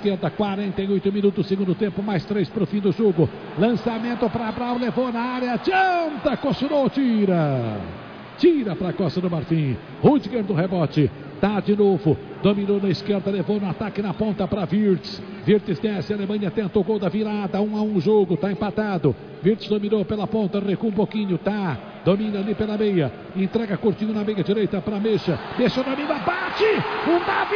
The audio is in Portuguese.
esquerda, 48 minutos, segundo tempo, mais 3 para o fim do jogo. Lançamento para Abraão, levou na área, adianta, Cochurou, tira para a Costa do Marfim. Rudiger do rebote, tá de novo, dominou na esquerda, levou no ataque na ponta para Wirtz. Wirtz desce, a Alemanha tenta o gol da virada, 1-1 o jogo, tá empatado. Wirtz dominou pela ponta, recua um pouquinho, tá, domina ali pela meia, entrega curtinho na meia direita para Mecha, domina, bate, o Davi